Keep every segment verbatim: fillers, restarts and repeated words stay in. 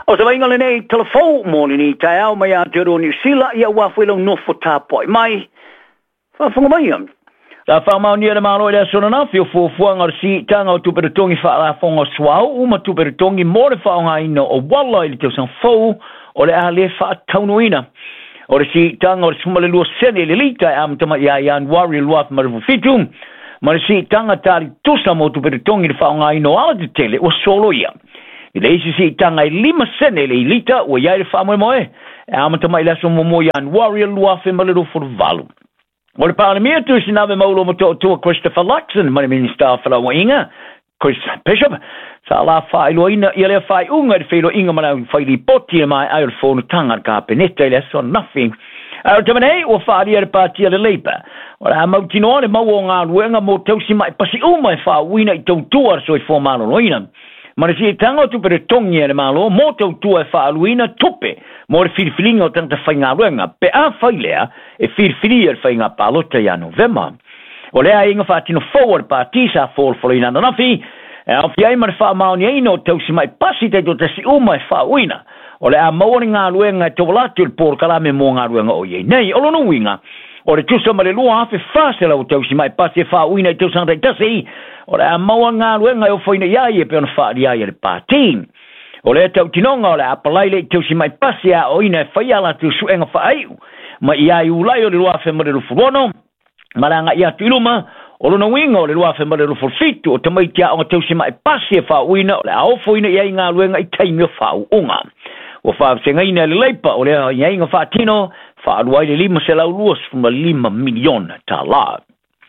O te wainga le nei telefou mōni ni tai au mai a te ro New Zealand ia wafu ilo nofo tāpoi mai. Whafunga mai am. Ta whamau ni ana malo ila sona na fio fuafuanga o si tanga o tuperatongi wha fonga swau uma tuperatongi mo le whaonga ino o wala ili teo sang fau o le a le wha taunuina. O le si tanga o le sumale lua sene le lita am tama ia ian wari luaf marifu fitu. Ma le si tanga tari tusa mo tuperatongi le whaonga ino ala te tele o solo ia. I le isi si tanga i lima sene le lita o iai le whamoe moe. E am tama ila so mo ian wari luaf e marifu for valu. O le paramia tu si nave maulo mo to to Christopher Luxon, mani minister fala wa inga, Chris Bishop, sa la fai lo ina ia le fai unga de filo inga mana fai li poti mai ai phone tanga ka peneta le so nothing. Au tamane o fai le parti le Labour. O la mau tino le mau nga luenga mo tausi mai pasi o mai fa wina i tau tua so i formalo lo ina. Mara si tanga tu pere tongi e malo, mo tau tua e whaaluina tupe, mo re whirwhiringa o tangata whainga ruenga, pe a whailea e whirwhiri e whainga palota ia novema. O lea inga whaatino forward party sa whaalwhalina nanafi, e au fiai mara whaamaoni eino tau si mai pasi te to tasi uma e whaauina. O lea maori ngā ruenga e tawalatu il por kalame mo ngā ruenga o iei. Nei, olo no winga, o re tusa mare lua hafe whaasela o tau si mai pasi e whaauina e tau sangai tasi, o le a maua ngā ruenga o whaina iai e peona whaari iai e le pātīn. O le tau tinonga o le apalaile i tau si mai pasi a o ina e whaiala tu suenga whaaiu. Ma iai ulai o le lua whemare rufurono, ma ranga ia tu iluma, o luna winga o le lua whemare rufufitu o tamaitia o tau si mai pasi e whaauina o le a ofoina iai ngā ruenga i taimi o whaauunga. O whaafsenga ina le leipa o le iai ngā whaatino, whaaruai le lima se lau luas fuma lima miliona tā laa.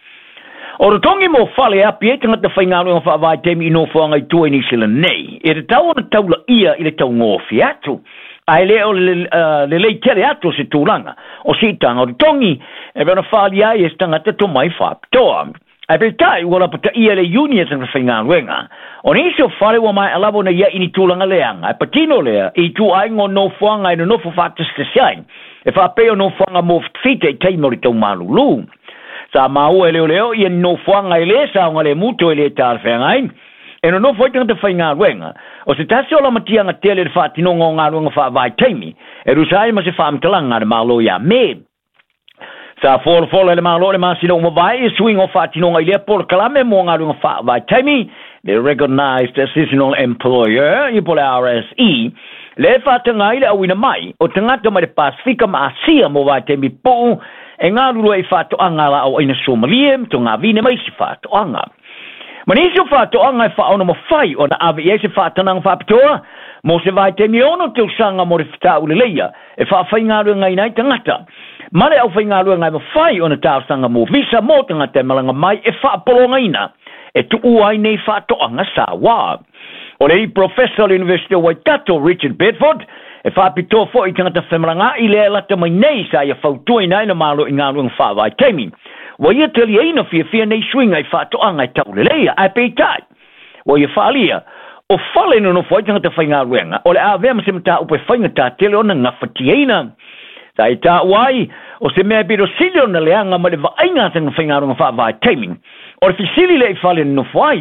O rotongi mo fale api e tangata whaingalo ngā whaavai temi ino whaanga i tua ni sila nei. E re tau ana taula ia i le tau ngofi atu. Ai le o le, uh, le lei tere atu se tūranga. O si tanga o rotongi e vana whaali ai e tangata to mai whaapitoa. Ai pe tai wala pata ia le unia tangata whaingalo nga. O ni isi o whare wa mai alabo na ia ini tūranga leanga. Ai patino lea i tu aingo no whaanga ino no whafaktas te siain. E whapeo no whaanga mo fite i teimori tau malulu. Sa mau e leo leo i no fuanga i le sa nga le muto i le tar whengai. E no no foi tanga te whai ngā ruenga. O se tasi o la matia ngā tele le whaatino ngā ngā ruenga wha vai teimi. E rusai ma se whaamtalanga le malo ia me. Sa fōra fōra le malo le masino uma vai e swing o whaatino ngā i le por kalame mo ngā ruenga wha vai teimi. Le recognized seasonal employer i pole R S E. Le whaatanga i le awina mai. O tangata mai le Pasifika ma asia mo vai teimi pou. E ngā rurua i whātoanga la au aina Somalia, to ngā vine mai si whātoanga. Manisi o whātoanga e whaona mo whai, o na awe i se whātanang whāpitoa, mo se vai te miono te usanga mo re whitau le leia, e whāwhai ngā rua ngai nai tangata. Mare au whai ngā rua ngai mo whai, o na tāusanga mo visa mo tangata malanga mai, e whāpolonga ina, e tu uai nei whātoanga sa wā. O le i Professor University of Waikato, Richard Bedford, e whapito fo i tangata whemaranga i lea lata mai nei sa ia whautua i nai na malo i ngā ruang whawai teimi. Wa ia tali eina fia fia nei swinga i whatoanga i tau lelea, ai peitai. Wa ia whalia, o whale no no fo i tangata whai ngā ruenga, o le a vea ma se mata upe whainga tā tele o na ngawhati eina. Ta i tā uai, o se mea biro sili o na leanga ma le vainga tanga whai ngā ruang whawai teimi. O le fisili le i whale no fwai.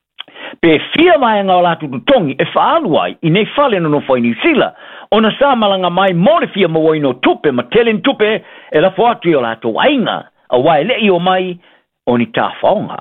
Pe fia mai ngā o latu tutongi e whaaluai i nei whale no no fwai ni sila. Ona sa malanga mai more fia mawai no tupe, ma telen tupe, e la fuatu i o lato wainga, a wai lei o mai, o ni tā whaonga.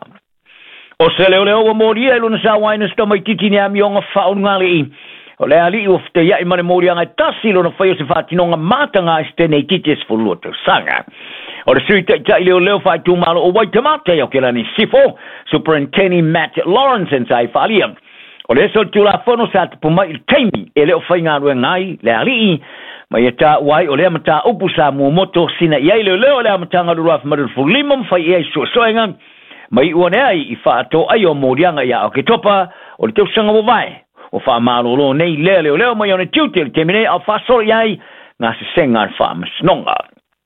O se leo leo wa mori e luna sa waina sta mai titi ni ami o ngā whaonga li. O lea li o fte iai mare mori anga tasi lo na whai o se whātinonga mātanga e stene i tites fu luoto sanga. O le sui tai tai leo leo whai tūmalo o waitamate o ke lani sifo, Superintendent Matt Lawrence en sai whalia. O le so tu la fono sa te pumai il teimi e leo whai ngā rua ngai le alii mai e tā wai o lea mata upu sa mua moto sina iai leo leo lea mata ngā rua whamaru fulimam whai iai sua soenga mai uane ai i whaato ai o morianga ia o ke topa o le tau sanga mo vai o wha marolo nei leo leo leo mai o ne tiute le temine au whasori ai ngā se senga al wha masnonga.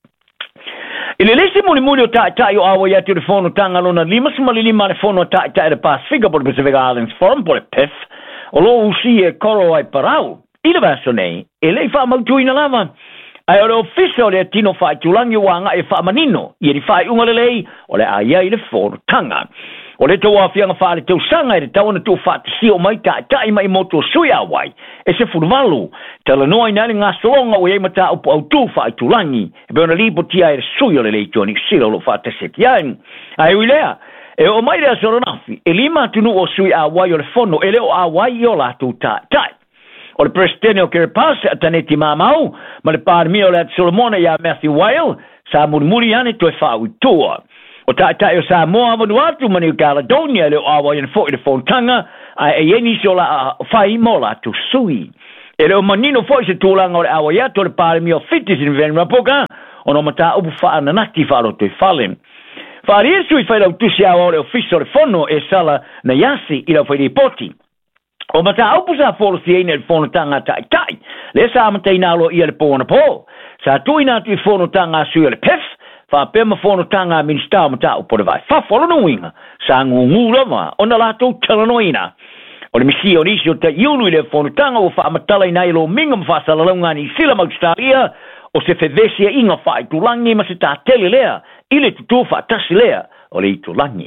I le lesi muli muli o tai tai o awa ia te fono tanga lona lima sumali lima le fono tai tai le Pasifika po le Pacific Islands Forum po le P I F o lo usi e koro ai parau. I le vaso nei, e le wha mautuina lava. Ai o le ofisa o le tino whai tulangi wanga e wha manino, i e ni whai unga le lei o le aia i le fono tanga. O le tau awhianga whaare tau sanga e te tau na tau whaate si o mai ta ta i mai moto sui a wai. E se furuvalu. Tala noa i nani ngā solonga o eima ta upo au tū whae tulangi. E beona lipo tia e sui o le leito ni sila lo whaate seti ai. Ai ui lea. E o mai rea soronafi. E lima tunu o sui a wai o le fono. E leo a wai i o la tu ta tai. O le presidente o kere pase a taneti mamau. Ma le pārmi o le at Solomona ia Matthew Whale. Sa muri ane to e whau tua. O ta ta o sa mo ava atu mani o Caledonia le awa i fo i le fontanga a e eni so la fai mola tu sui. E le o manino fo i se tūlanga o le awa ia to le pārmi o fitis in venra poka o no mata upu wha ana nati wha ro to i whale. Whaari e sui whai lau tusi awa o le ofiso le fono e sala na yasi i lau whai poti. O mata upu sa folo si eine le fono tanga tai tai. Le sa amata i nalo i le pōna pō. Sa tui natu i fono tanga sui le pef. Fa pema fono tanga minsta mata o por vai. Fa folo no winga. Sa ngungula ma ona la to talanoina. O le misi o risio te iunu le fono tanga o fa matala ina ilo minga fa salalonga ni sila Australia o se fevesia inga fa i tulangi ma se ta tele lea. Ile tu fa tasilea o le tulangi.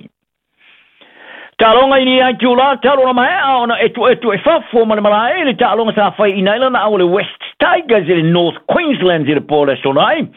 Talonga ini ai tula talonga mai ona etu etu e fa fo ma mala ele talonga sa fa ina ila na o le West Tigers in North Queensland in Port Sonai.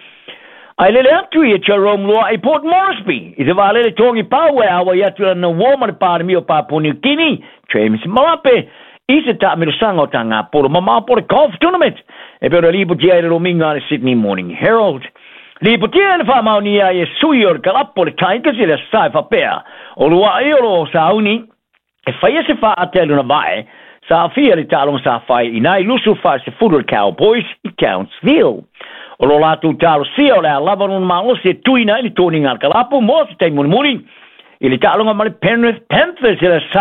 Ai lele atu i e Jerome Loa i Port Moresby. I te wale le tongi paue awa i atu na woma le pāre mi o Papua New Guinea. James Malape. I se ta miro sanga o tanga poro mama poro golf tournament. E pero lipo tia e rominga le Sydney Morning Herald. Lipo tia le whamau ni a e sui o le kalapo le Tigers i le sai whapea. O lua i o lo sauni. E whaia se wha atelu na mai. Sa fia le talong sa whai i nai lusu wha se furu Cowboys i Countsville. O lo latu talo sia o le alava nun malo se tuina ili tōni ngā kalapo mo se tei muni muni. Ili talonga ma le Penrith Panthers i le sa.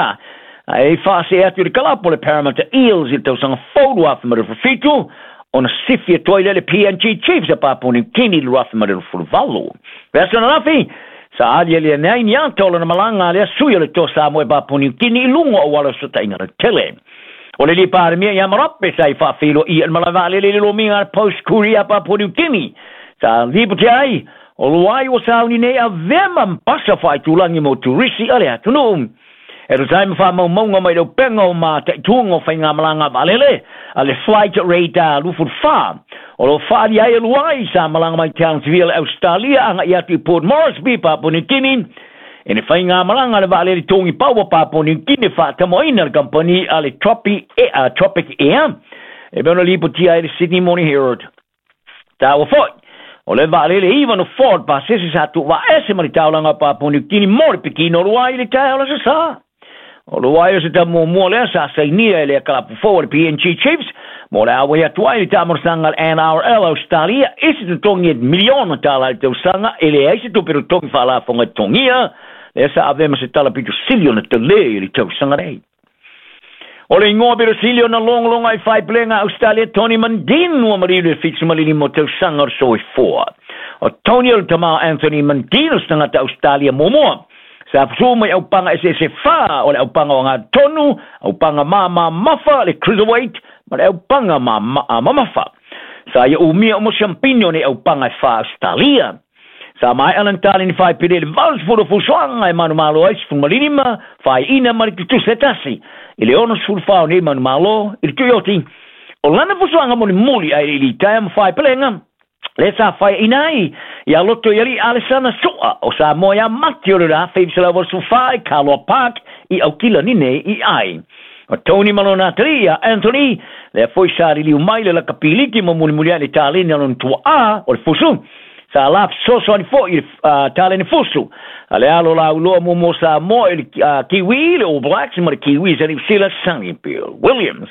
E whase atu le kalapo le Parramatta Eels i tau sanga fōdu afi mara fitu. O na sifia toile le P N G Chiefs a Papua New Guinea le afi mara furvalo. Vesa na nafi. Sa adia le nei ni antola na malanga le suia le tosa mo e Papua New Guinea i lungo o wala sa tainga na tele. O le li pāre mea ia marape sa i whawhilo i an malavale le lo minga post-kuri a Papua New Guinea. Sa lipote ai, o luai o sauni nei a vema mpasa whai tulangi mo turisi ale atunu. E ro taima wha mau maunga mai rau penga o ma te tuongo whai ngā malanga valele, a le flight radar lufur wha. O lo whaari ai a luai sa malanga mai Townsville, Australia, anga i atu i Port Moresby, Papua New Guinea. E ne whai ngā malanga le vale le tongi paua Papua New Guinea wha tamoina le company a le Tropic Air. Tropic Air. E beona lipo tia e le Sydney Morning Herald. Ta o foi. O le vale le Ivan o Ford pa sesi sa tu wa ese mari taulanga Papua New Guinea mori pikino ruai le taula sa sa. O lo wai se tamo mo le sa sa nia le kalapu forward P N G Chiefs. Mo le awa ya tuai le tamor sanga N R L Australia. Isi tu tongi et miliona tala le tau sanga. Ele eisi tu pero tongi whala fonga tongia. Esa avema se tala pitu silio na te le ili tau sangarei. O le ingoa biro silio na long long ai whai plenga Australia Tony Mundine nua mariru e fitsu malini mo tau sangar soi fua. O Tony o tama Anthony Mundine o stangata Australia momoa. Sa psu mai au panga S S F A o le au panga o ngā tonu, au panga mama mafa le cruiserweight, ma le au panga mama mafa. Sa ia umia o mo champignon e au panga fa Australia. Sa mai alan tali ni fai pide le vals furo fusoanga e manu malo ais fumalinima, fai ina marikitu setasi. Ile ono sulfao ni manu malo, ili tuyoti. O lana fusoanga mo ni muli ai ili tayam fai pelenga. Le sa fai inai, ia loto yali alesana soa, o sa moya mati o rira, feibsela vorsu fai, Carlo Park, i au kila nine i ai. O Tony Malonatria, Anthony, le foi sari li umaile la kapiliki mo muli muli ali talini alon tua a, o le fusu. Sa laf soso ani fo i uh, tale ni fusu. Ale alo la uloa mo mo sa mo i uh, Kiwi, le All Blacks, ma le Kiwis ani sila Sonny Bill Williams.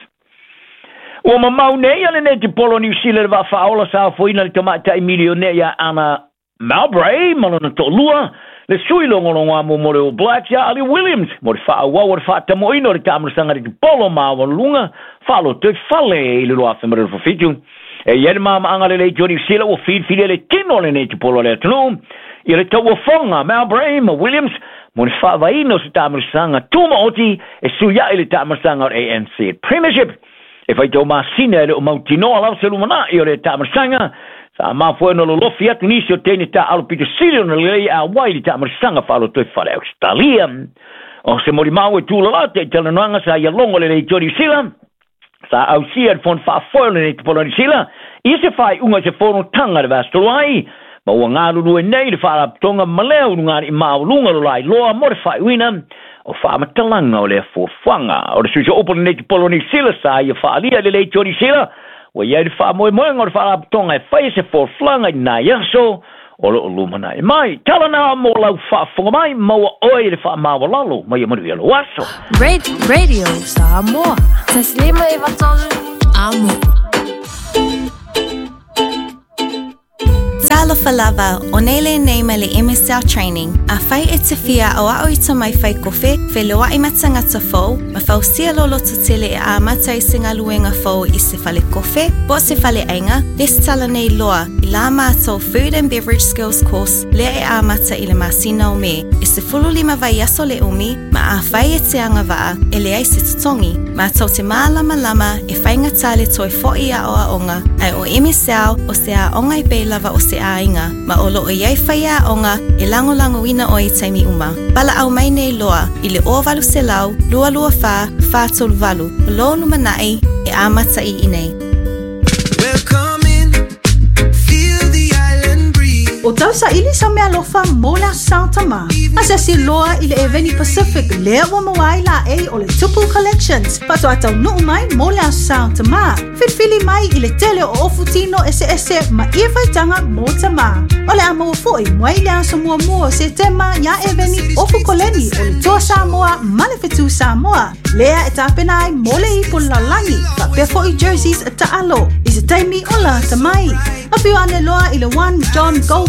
O mamau nei ale ne te polo New Zealand va faola sa fo ina le tamata i milionea ana Mowbray, malona to lua, le sui longo longo mo mo le All Blacks ya ali Williams, mo le fa wa wa fa tamo ino le tamara sanga de polo ma wa lunga, falo te fale le lo afa mer fo fitu. E yen mama angale le Johnny Sila o feed file le kino le ne te polo le tunu. I le tau fonga Mowbray ma Williams mo le fa va ino se tamara sanga tuma oti e suya ile tamara sanga A N C Premiership. e fai tau masina e le o mautinoa lau se lumana i o le tamarsanga sa mafua no lo lofi atu nisi o teni ta alo pito sili na lei a wai li tamarsanga whaalo toi whare Australia o se mori mau e tūla late i tala noanga sa ia longo le rei tori sila sa au sia e fon whaafoa le rei tupolani sila i se whai unga se fono tanga le vastoloai ma ua ngāru nue nei le whaara tonga maleo ngāri i mau lunga lo lai loa mo le whai wina o whaamatalanga o le fuafuanga o le suisa opo le rei tupolani sila sa ia whaalia le rei tori sila wa ia le wha moe moe ngor wha tonga e whai se for flanga i nā yaso o lo lumana e mai tala nā mo lau wha whunga mai maua oi le wha mawa lalo mai e manu i alo aso Radio Samoa Taslima i vatolu Amo Tala falava o nele neima le M S L training a whai e te whia o a oita mai whai kofe whe loa i matangata whau ma whau sia lolo ta tele e a mata i singa luenga whau i se whale kofe bo se whale ainga les tala nei loa i la mātou Food and Beverage Skills course lea e a mata i le masina o me i se fulu lima vai aso le umi ma a whai e te anga waa e le ai se tutongi mātou te mālama lama e whainga tale toi fo i a o a onga ai o M S L o se a onga i beilava o se a inga ma o loo iai whaia onga e lango lango ina o i taimi uma. Bala au mai nei loa i le o valu se lau, lua lua wha, wha tolu valu, lo numanai e amata i inei. O tau sa ili sa mea lofa mola Santama. Asa si loa i le Eveni Pacific lea wa mawai la e o le Tupu Collections. Pato atau nuu mai mola Santama. Fitfili mai i le tele o ofutino ese ese ma ia vaitanga mo tama. O le ama ufo i mwai le aso mua mua se tema ya Eveni ofu koleni o le toa Samoa malefetu Samoa. Lea e tapenai mole i pulalangi. Pa pefo i jerseys e taalo. I se taimi o la tamai. Apiu ane loa i le one John Gold